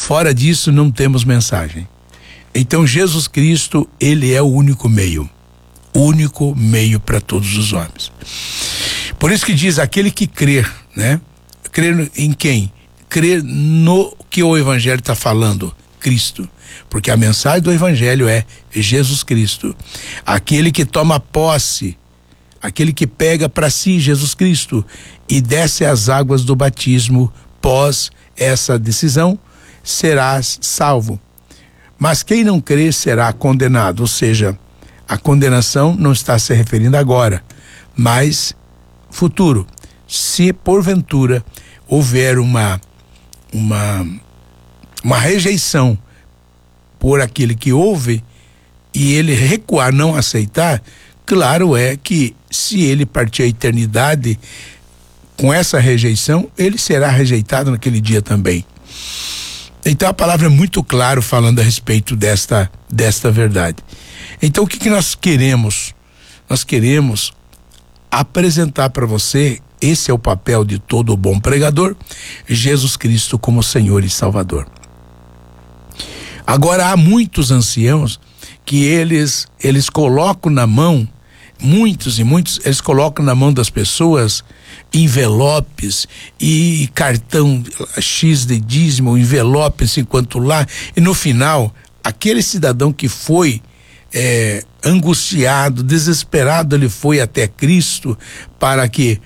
Fora disso, não temos mensagem. Então, Jesus Cristo, ele é o único meio para todos os homens. Por isso que diz aquele que crer, né? Crer em quem? Crer no que o Evangelho está falando, Cristo. Porque a mensagem do Evangelho é Jesus Cristo. Aquele que toma posse, aquele que pega para si Jesus Cristo e desce as águas do batismo pós essa decisão, será salvo. Mas quem não crer será condenado, ou seja, a condenação não está se referindo agora, mas futuro. Se porventura houver uma rejeição por aquele que ouve e ele recuar, não aceitar, claro é que se ele partir a eternidade com essa rejeição, ele será rejeitado naquele dia também. Então a palavra é muito clara falando a respeito desta verdade. Então o que nós queremos? Nós queremos apresentar para você, esse é o papel de todo bom pregador, Jesus Cristo como Senhor e Salvador. Agora há muitos anciãos que eles colocam na mão, muitos, eles colocam na mão das pessoas envelopes e cartão X de dízimo, envelope enquanto lá, e no final, aquele cidadão que foi angustiado, desesperado, ele foi até Cristo para que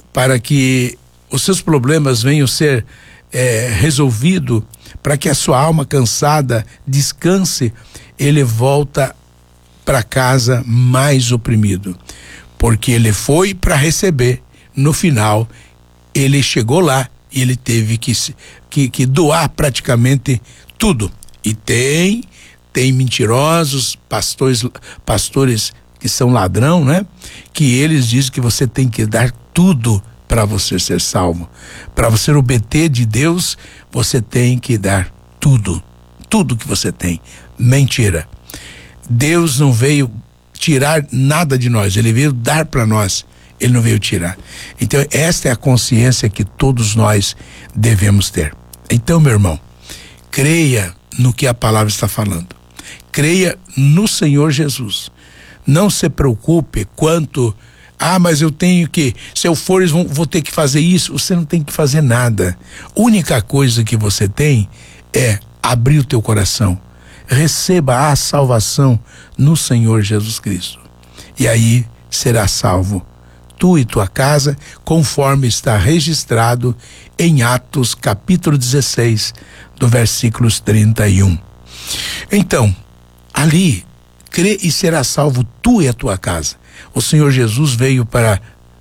os seus problemas venham ser resolvidos, para que a sua alma cansada descanse, ele volta para casa mais oprimido, porque ele foi para receber. No final, ele chegou lá e ele teve que doar praticamente tudo. E tem mentirosos, pastores que são ladrão, né? Que eles dizem que você tem que dar tudo para você ser salvo. Para você obter de Deus, você tem que dar tudo que você tem. Mentira. Deus não veio tirar nada de nós, ele veio dar para nós. Ele não veio tirar. Então esta é a consciência que todos nós devemos ter. Então, meu irmão, creia no que a palavra está falando. Creia no Senhor Jesus. Não se preocupe quanto, mas eu tenho que, se eu for, vou ter que fazer isso. Você não tem que fazer nada. A única coisa que você tem é abrir o teu coração. Receba a salvação no Senhor Jesus Cristo. E aí será salvo tu e tua casa, conforme está registrado em Atos capítulo 16, do versículos 31. Então, ali, crê e será salvo tu e a tua casa. O Senhor Jesus veio para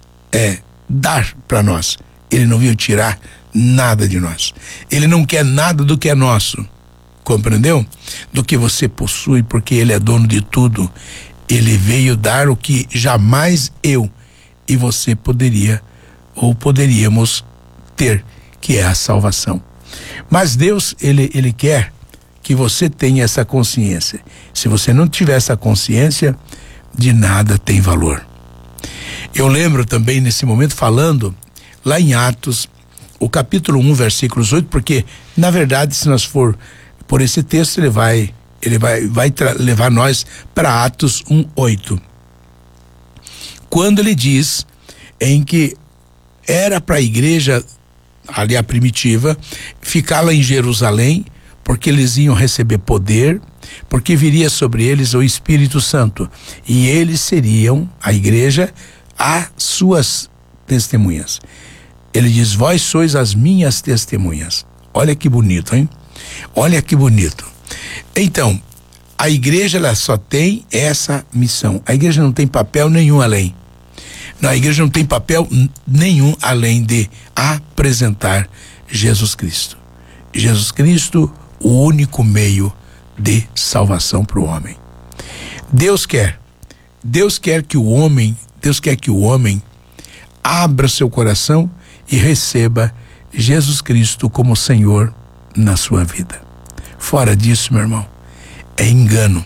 dar para nós. Ele não veio tirar nada de nós. Ele não quer nada do que é nosso. Compreendeu? Do que você possui, porque ele é dono de tudo. Ele veio dar o que jamais eu e você poderíamos ter, que é a salvação. Mas Deus, ele quer que você tenha essa consciência. Se você não tiver essa consciência, de nada tem valor. Eu lembro também nesse momento falando lá em Atos, o capítulo 1, versículos 8, porque na verdade, se nós for por esse texto, ele vai levar nós para Atos 1:8. Quando ele diz em que era para a igreja, ali a primitiva, ficar lá em Jerusalém, porque eles iam receber poder, porque viria sobre eles o Espírito Santo, e eles seriam, a igreja, as suas testemunhas. Ele diz: vós sois as minhas testemunhas. Olha que bonito, hein? Olha que bonito. Então, a igreja, ela só tem essa missão. A igreja não tem papel nenhum além. A igreja não tem papel nenhum além de apresentar Jesus Cristo. Jesus Cristo, o único meio de salvação para o homem. Deus quer que o homem abra seu coração e receba Jesus Cristo como Senhor na sua vida. Fora disso, meu irmão, é engano.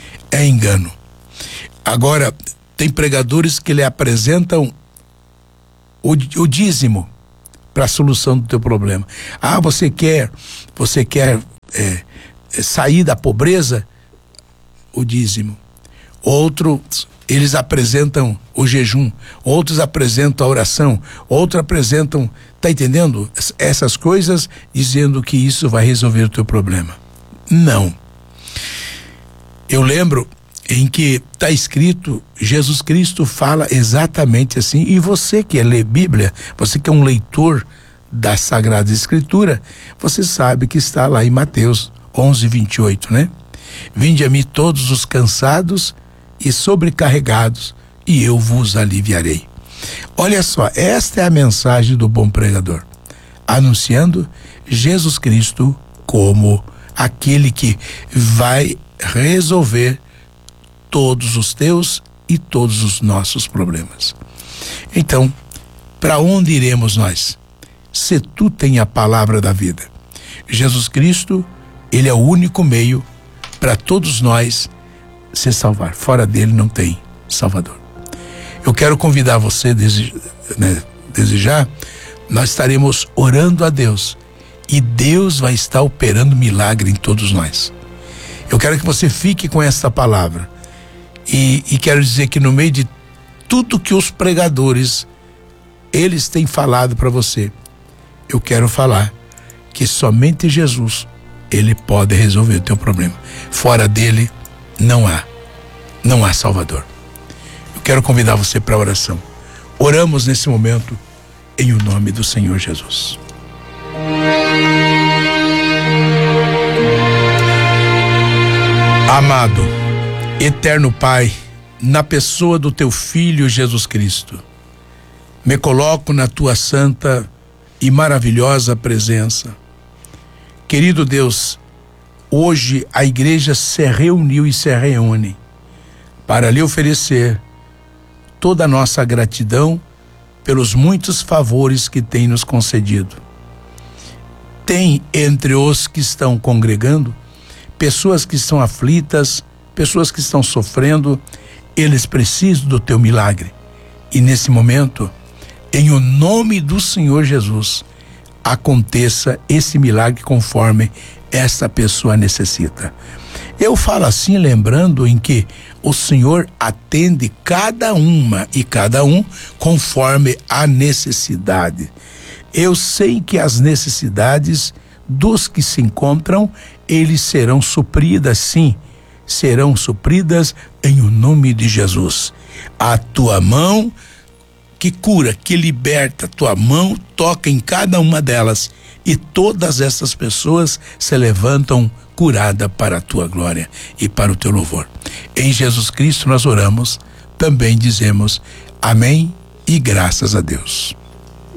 Agora, tem pregadores que lhe apresentam o dízimo para a solução do teu problema. Você quer sair da pobreza, o dízimo. Outros, eles apresentam o jejum, outros apresentam a oração, outros apresentam, tá entendendo? Essas coisas, dizendo que isso vai resolver o teu problema. Não. Eu lembro em que está escrito, Jesus Cristo fala exatamente assim, e você que lê Bíblia, você que é um leitor da Sagrada Escritura, você sabe que está lá em Mateus 11:28, né? Vinde a mim todos os cansados e sobrecarregados, e eu vos aliviarei. Olha só, esta é a mensagem do bom pregador, anunciando Jesus Cristo como aquele que vai resolver todos os teus e todos os nossos problemas. Então, para onde iremos nós? Se tu tem a palavra da vida. Jesus Cristo, ele é o único meio para todos nós se salvar. Fora dele não tem Salvador. Eu quero convidar você, desde já, nós estaremos orando a Deus e Deus vai estar operando milagre em todos nós. Eu quero que você fique com esta palavra e quero dizer que no meio de tudo que os pregadores eles têm falado para você, eu quero falar que somente Jesus, ele pode resolver o teu problema. Fora dele não há Salvador. Eu quero convidar você para a oração. Oramos nesse momento em o nome do Senhor Jesus. Amado, eterno Pai, na pessoa do teu Filho Jesus Cristo, me coloco na tua santa e maravilhosa presença. Querido Deus, hoje a igreja se reuniu e se reúne para lhe oferecer toda a nossa gratidão pelos muitos favores que tem nos concedido. Tem entre os que estão congregando pessoas que estão aflitas, pessoas que estão sofrendo, eles precisam do teu milagre. E nesse momento, em o nome do Senhor Jesus, aconteça esse milagre conforme essa pessoa necessita. Eu falo assim lembrando em que o Senhor atende cada uma e cada um conforme a necessidade. Eu sei que as necessidades dos que se encontram, eles serão supridas, sim, serão supridas em o nome de Jesus. A tua mão que cura, que liberta, tua mão toca em cada uma delas e todas essas pessoas se levantam curada para a tua glória e para o teu louvor. Em Jesus Cristo nós oramos, também dizemos amém e graças a Deus.